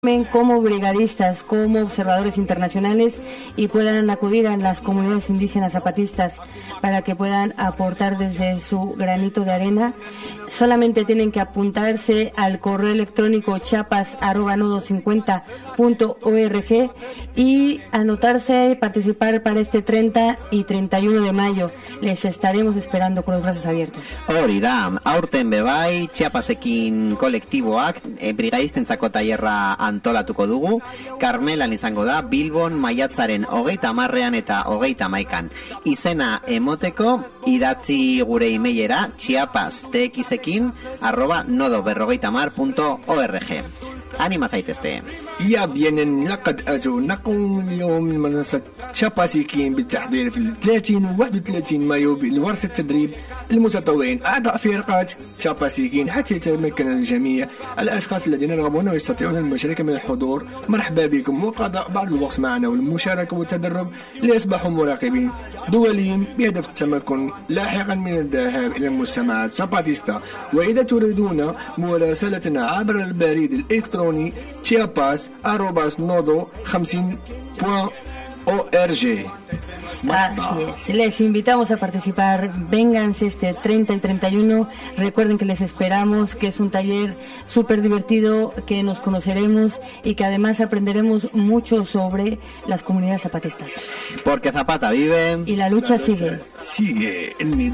como brigadistas, como observadores internacionales y puedan acudir a las comunidades indígenas zapatistas para que puedan aportar desde su granito de arena. Solamente tienen que apuntarse al correo electrónico chiapas@nodo50.org y anotarse, participar para este 30 y 31 de mayo. Les estaremos esperando con los brazos abiertos. Hori da, aurten bebai, Chiapasekin kolektiboak brigadistentzako tailerra antolatuko dugu. Karmelan izango da, Bilbon maiatzaren 30 eta 31. Izena emoteko, idatzi gure emailera chiapastxekin@nodo50.org. Anima zaitezte. يا بيان لقد أتوا اليوم من منصة شاباسيكين بالتحضير في 30 و 31 مايو لورش التدريب المتطوعين أعضاء فرقات شاباسيكين حتى يتمكن الجميع. الأشخاص الذين يرغبون ويستطيعون المشاركة من الحضور مرحبا بكم وقضاء بعض الوقت معنا والمشاركة والتدرب ليصبحوا مراقبين دوليين بهدف التمكن لاحقا من الذهاب إلى المجتمعات ساباتيستا. وإذا تريدون مراسلتنا عبر البريد الإلكتروني chiapas@nodo50.org. Así es. Les invitamos a participar. Vénganse este 30 y 31. Recuerden que les esperamos, que es un taller súper divertido, que nos conoceremos y que además aprenderemos mucho sobre las comunidades zapatistas. Porque Zapata vive Y la lucha sigue. Sigue.